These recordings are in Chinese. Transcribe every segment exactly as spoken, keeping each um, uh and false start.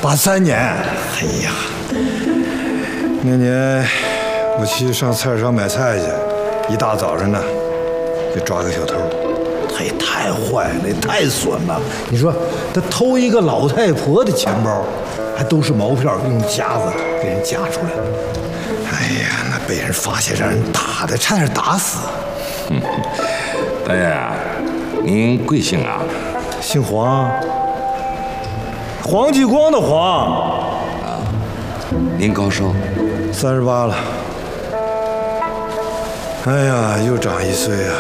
八三年。哎呀，那年我去上菜市场买菜去，一大早上呢，就抓个小偷。他也太坏了，也太损了。你说他偷一个老太婆的钱包，还都是毛票，用夹子给人夹出来。哎呀，那被人发现，让人打的差点打死。 嗯，大爷，您贵姓啊？ 姓黄，黄继光的黄。 啊，您高寿？ 三十八了。哎呀，又长一岁啊！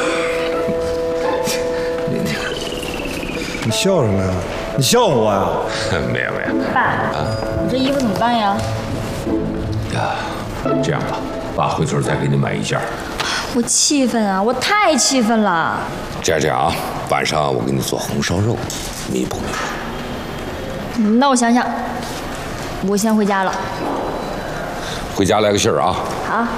你你笑什么呀？你笑话我呀？ 没有没有。 爸，啊，你这衣服怎么办呀？ 呀，这样吧，爸回头再给你买一件。 我气愤啊！我太气愤了。 这样这样啊，晚上我给你做红烧肉，弥补弥补。那我想想，我先回家了。 回家来个信儿啊。 好。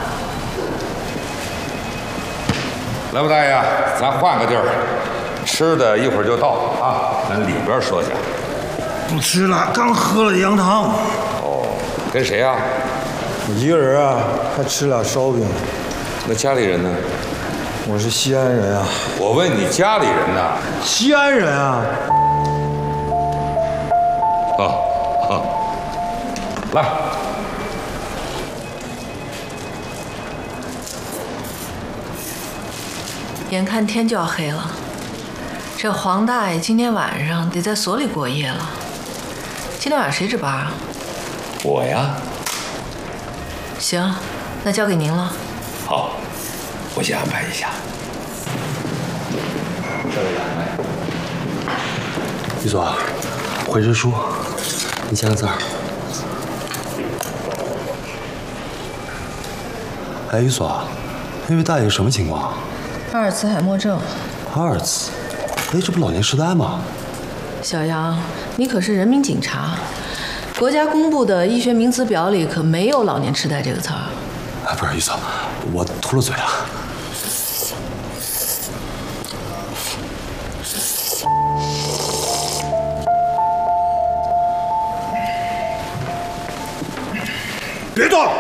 来吧，大爷，咱换个地儿，吃的一会儿就到啊，咱里边说去。 不吃了，刚喝了羊汤。 哦，跟谁啊？ 我一个人啊，还吃俩烧饼。 那家里人呢？ 我是西安人啊。 我问你家里人呢？ 西安人啊。 啊啊，来。 眼看天就要黑了，这黄大爷今天晚上得在所里过夜了。今天晚上谁值班啊？ 我呀。 行，那交给您了。 好，我先安排一下。这位安排。 于总，回执书，你签个字儿。哎，于总，那位大爷什么情况？ 阿尔茨海默症。 阿尔茨？哎，这不老年痴呆吗？ 小杨，你可是人民警察，国家公布的医学名词表里可没有老年痴呆这个词儿。 哎，不是于总，我秃了嘴了。 别动！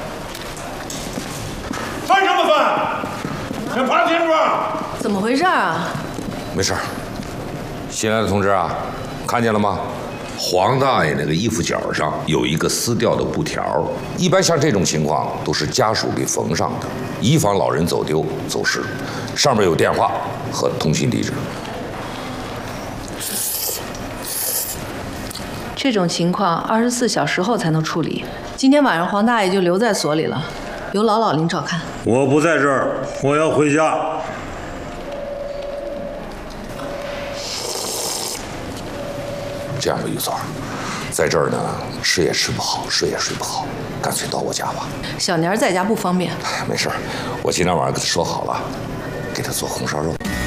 翻什么翻？先爬清楚。 怎么回事啊？ 没事。新来的同志啊，看见了吗？黄大爷那个衣服角上有一个撕掉的布条，一般像这种情况都是家属给缝上的，以防老人走丢走失。上面有电话和通信地址。 这种情况二十四小时后才能处理。今天晚上黄大爷就留在所里了，由老老您照看。 我不在这儿，我要回家。 这样吧，于总，在这儿呢，吃也吃不好，睡也睡不好，干脆到我家吧。 小年在家不方便。 没事，我今天晚上跟他说好了，给他做红烧肉。